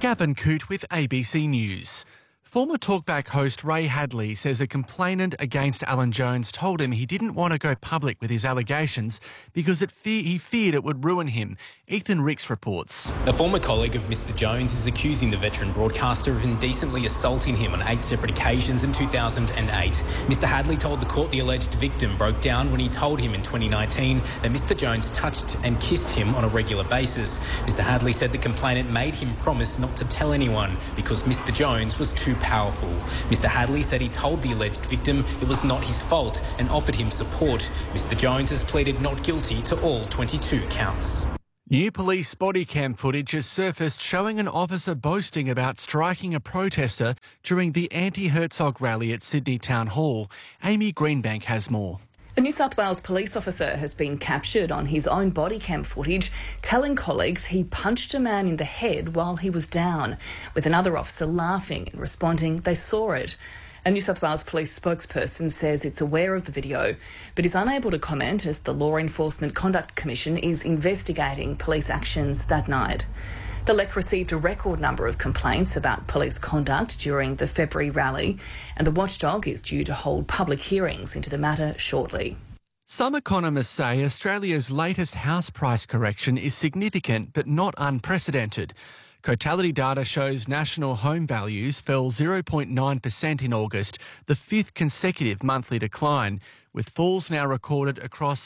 Gavin Coote with ABC News. Former Talkback host Ray Hadley says a complainant against Alan Jones told him he didn't want to go public with his allegations because he feared it would ruin him. Ethan Ricks reports. A former colleague of Mr Jones is accusing the veteran broadcaster of indecently assaulting him on 8 separate occasions in 2008. Mr Hadley told the court the alleged victim broke down when he told him in 2019 that Mr Jones touched and kissed him on a regular basis. Mr Hadley said the complainant made him promise not to tell anyone because Mr Jones was too powerful. Mr Hadley said he told the alleged victim it was not his fault and offered him support. Mr Jones has pleaded not guilty to all 22 counts. New police body cam footage has surfaced showing an officer boasting about striking a protester during the anti-Herzog rally at Sydney Town Hall. Amy Greenbank has more. A New South Wales police officer has been captured on his own body cam footage, telling colleagues he punched a man in the head while he was down, with another officer laughing and responding they saw it. A New South Wales police spokesperson says it's aware of the video, but is unable to comment as the Law Enforcement Conduct Commission is investigating police actions that night. The LEC received a record number of complaints about police conduct during the February rally, and the watchdog is due to hold public hearings into the matter shortly. Some economists say Australia's latest house price correction is significant but not unprecedented. Cotality data shows national home values fell 0.9% in August, the fifth consecutive monthly decline, with falls now recorded across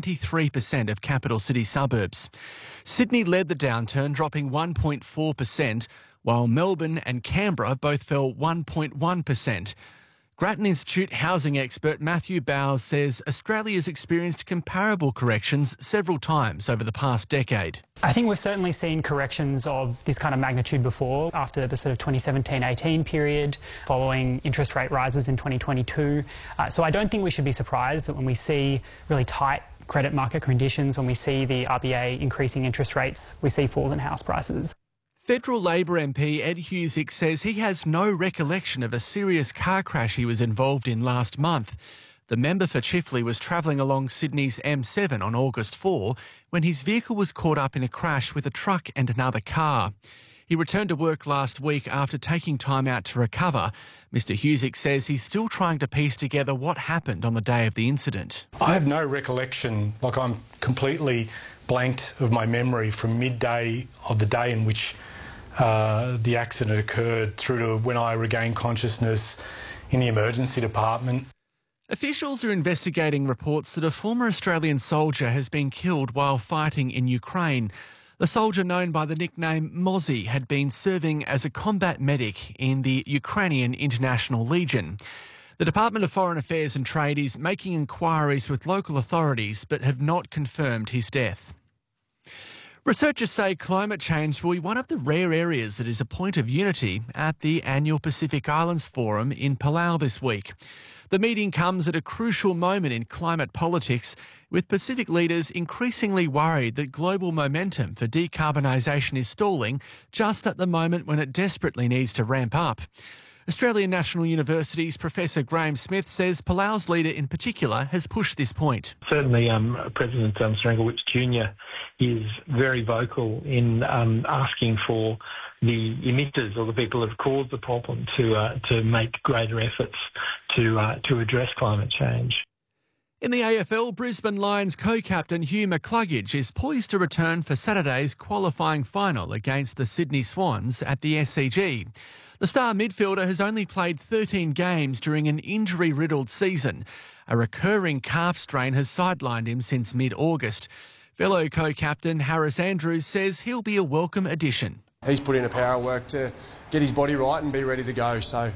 93% of capital city suburbs. Sydney led the downturn, dropping 1.4%, while Melbourne and Canberra both fell 1.1%. Grattan Institute housing expert Matthew Bowes says Australia's experienced comparable corrections several times over the past decade. I think we've certainly seen corrections of this kind of magnitude before, after the sort of 2017-18 period, following interest rate rises in 2022. So I don't think we should be surprised that when we see really tight credit market conditions, when we see the RBA increasing interest rates, we see falls in house prices. Federal Labor MP Ed Husick says he has no recollection of a serious car crash he was involved in last month. The member for Chifley was travelling along Sydney's M7 on August 4 when his vehicle was caught up in a crash with a truck and another car. He returned to work last week after taking time out to recover. Mr Husick says he's still trying to piece together what happened on the day of the incident. I have no recollection, I'm completely blanked of my memory from midday of the day in which the accident occurred through to when I regained consciousness in the emergency department. Officials are investigating reports that a former Australian soldier has been killed while fighting in Ukraine. The soldier, known by the nickname Mozzie, had been serving as a combat medic in the Ukrainian International Legion. The Department of Foreign Affairs and Trade is making inquiries with local authorities but have not confirmed his death. Researchers say climate change will be one of the rare areas that is a point of unity at the annual Pacific Islands Forum in Palau this week. The meeting comes at a crucial moment in climate politics, with Pacific leaders increasingly worried that global momentum for decarbonisation is stalling just at the moment when it desperately needs to ramp up. Australian National University's Professor Graham Smith says Palau's leader in particular has pushed this point. Certainly President Stranglewips Jr. is very vocal in asking for the emitters or the people who have caused the problem to make greater efforts to address climate change. In the AFL, Brisbane Lions co-captain Hugh McCluggage is poised to return for Saturday's qualifying final against the Sydney Swans at the SCG. The star midfielder has only played 13 games during an injury-riddled season. A recurring calf strain has sidelined him since mid-August. Fellow co-captain Harris Andrews says he'll be a welcome addition. He's put in a power of work to get his body right and be ready to go. So,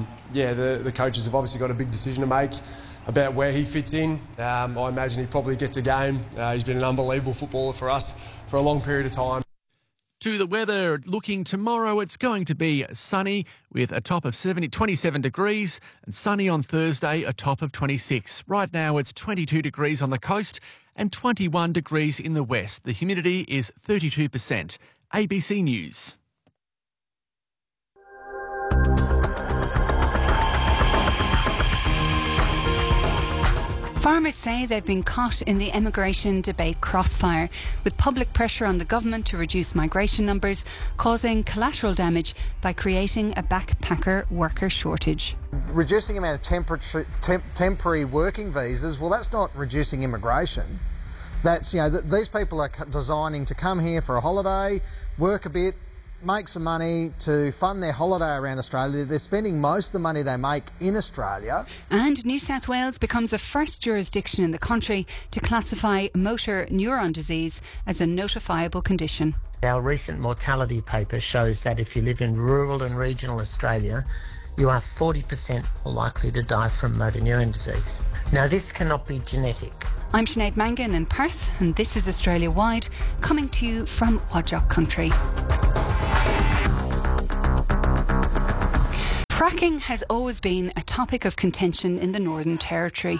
the coaches have obviously got a big decision to make about where he fits in. I imagine he probably gets a game. He's been an unbelievable footballer for us for a long period of time. To the weather, looking tomorrow, it's going to be sunny with a top of 27 degrees and sunny on Thursday, a top of 26. Right now it's 22 degrees on the coast and 21 degrees in the west. The humidity is 32%. ABC News. Farmers say they've been caught in the immigration debate crossfire, with public pressure on the government to reduce migration numbers, causing collateral damage by creating a backpacker worker shortage. Reducing the amount of temporary working visas, well, that's not reducing immigration. That's, these people are designing to come here for a holiday, work a bit, make some money to fund their holiday around Australia. They're spending most of the money they make in Australia. And New South Wales becomes the first jurisdiction in the country to classify motor neuron disease as a notifiable condition. Our recent mortality paper shows that if you live in rural and regional Australia, you are 40% more likely to die from motor neuron disease. Now, this cannot be genetic. I'm Sinead Mangan in Perth, and this is Australia Wide, coming to you from Wadjuk Country. Fracking has always been a topic of contention in the Northern Territory.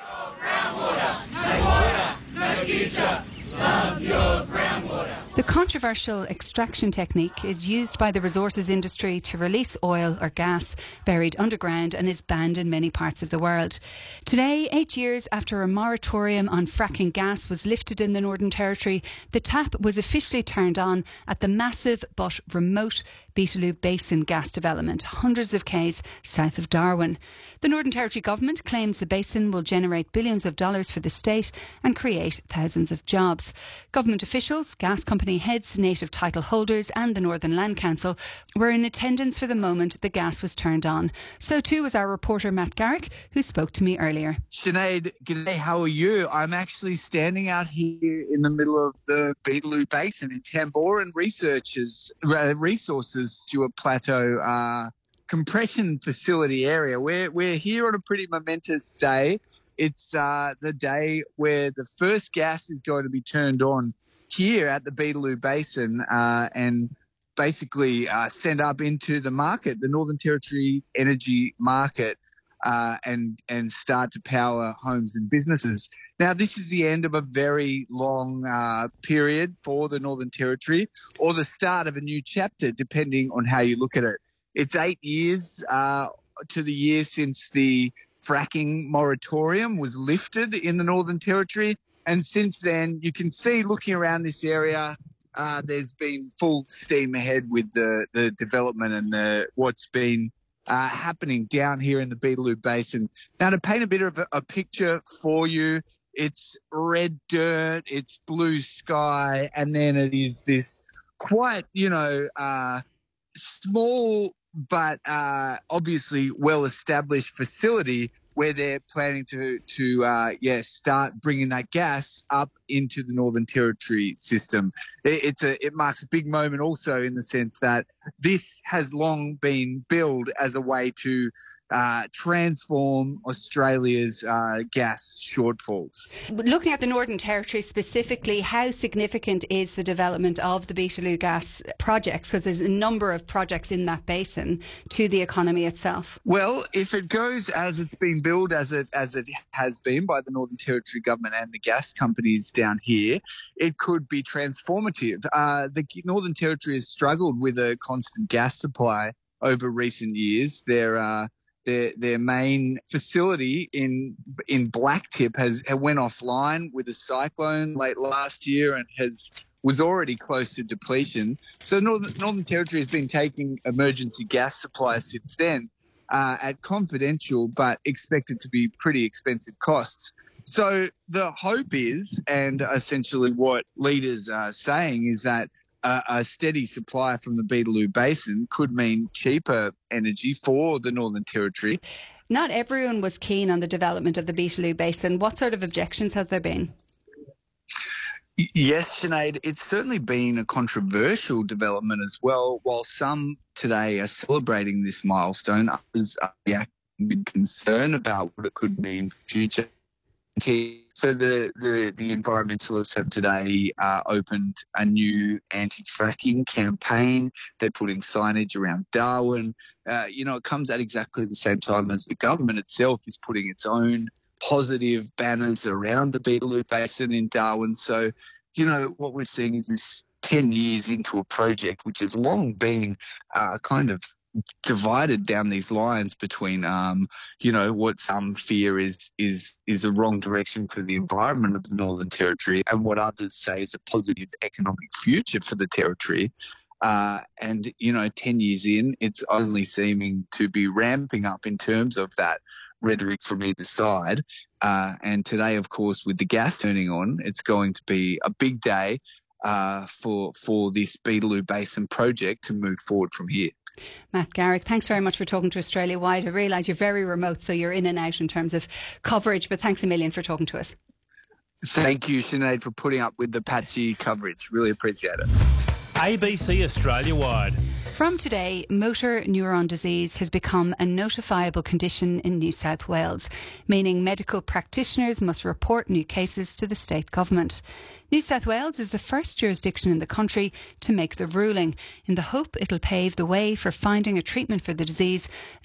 The controversial extraction technique is used by the resources industry to release oil or gas buried underground and is banned in many parts of the world. Today, 8 years after a moratorium on fracking gas was lifted in the Northern Territory, the tap was officially turned on at the massive but remote Beetaloo Basin gas development, hundreds of k's south of Darwin. The Northern Territory government claims the basin will generate billions of dollars for the state and create thousands of jobs. Government officials, gas company heads, native title holders and the Northern Land Council were in attendance for the moment the gas was turned on. So too was our reporter Matt Garrick, who spoke to me earlier. Sinead, g'day, how are you? I'm actually standing out here in the middle of the Beetaloo Basin in Tamboran Resources Stuart Plateau compression facility area. We're here on a pretty momentous day. It's the day where the first gas is going to be turned on here at the Beetaloo Basin and basically sent up into the market, the Northern Territory energy market, and start to power homes and businesses. Now, this is the end of a very long period for the Northern Territory, or the start of a new chapter, depending on how you look at it. It's 8 years to the year since the fracking moratorium was lifted in the Northern Territory. And since then, you can see, looking around this area, there's been full steam ahead with the development and what's been happening down here in the Beetaloo Basin. Now, to paint a bit of a picture for you, it's red dirt, it's blue sky, and then it is this quite, small but obviously well-established facility where they're planning to start bringing that gas up into the Northern Territory system. It marks a big moment also in the sense that this has long been billed as a way to transform Australia's gas shortfalls. Looking at the Northern Territory specifically, how significant is the development of the Beetaloo gas projects? Because there's a number of projects in that basin to the economy itself. Well, if it goes as it's been billed, as it has been by the Northern Territory government and the gas companies down here, it could be transformative. The Northern Territory has struggled with a constant gas supply over recent years. Their main facility in Blacktip went offline with a cyclone late last year and was already close to depletion. So Northern Territory has been taking emergency gas supplies since then at confidential but expected to be pretty expensive costs. So the hope is, and essentially what leaders are saying, is that a steady supply from the Beetaloo Basin could mean cheaper energy for the Northern Territory. Not everyone was keen on the development of the Beetaloo Basin. What sort of objections have there been? Yes, Sinead, it's certainly been a controversial development as well. While some today are celebrating this milestone, others are with concern about what it could mean for future. So the environmentalists have today opened a new anti-fracking campaign. They're putting signage around Darwin. It comes at exactly the same time as the government itself is putting its own positive banners around the Beetaloo Basin in Darwin. So, what we're seeing is this 10 years into a project which has long been kind of divided down these lines between, what some fear is a wrong direction for the environment of the Northern Territory, and what others say is a positive economic future for the Territory. 10 years in, it's only seeming to be ramping up in terms of that rhetoric from either side. And today, of course, with the gas turning on, it's going to be a big day for this Beetaloo Basin project to move forward from here. Matt Garrick, thanks very much for talking to Australia Wide. I realise you're very remote, so you're in and out in terms of coverage, but thanks a million for talking to us. Thank you, Sinead, for putting up with the patchy coverage. Really appreciate it. ABC Australia Wide. From today, motor neuron disease has become a notifiable condition in New South Wales, meaning medical practitioners must report new cases to the state government. New South Wales is the first jurisdiction in the country to make the ruling, in the hope it'll pave the way for finding a treatment for the disease